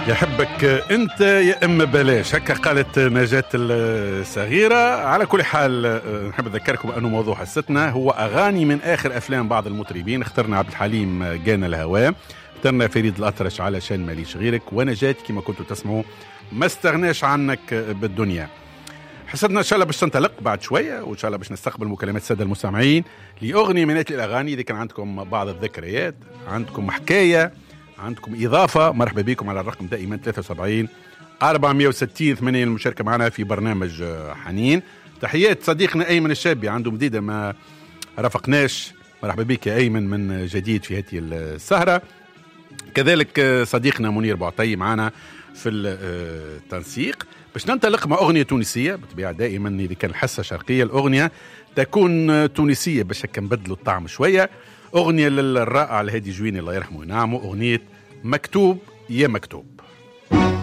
يحبك انت يا اما بلاش، هكا قالت نجاة الصغيرة. على كل حال نحب اذكركم انه موضوع حصتنا هو اغاني من اخر افلام بعض المطربين. اخترنا عبد الحليم جانا الهواء، اخترنا فريد الأطرش علشان ماليش غيرك، ونجاة كما كنتوا تسمعوا ما استغناش عنك بالدنيا. حصتنا ان شاء الله باش تنطلق بعد شويه، وان شاء الله باش نستقبل مكالمات الساده المستمعين لاغنيه من الاغاني. اذا كان عندكم بعض الذكريات، عندكم حكايه، عندكم إضافة، مرحبا بكم على الرقم دائما 73 460 8 المشاركة معنا في برنامج حنين. تحيات صديقنا أيمن الشابي، عنده مديدة ما رافقناش، مرحبا بك يا أيمن من جديد في هذه السهرة. كذلك صديقنا منير بوعطي معنا في التنسيق. باش ننطلق مع أغنية تونسية بطبيعة، دائما إذا كان الحصة شرقية الأغنية تكون تونسية باش نبدلوا الطعم شوية. أغنية للرائع الهادي جويني الله يرحمه وينعمه، أغنية مكتوب يا مكتوب.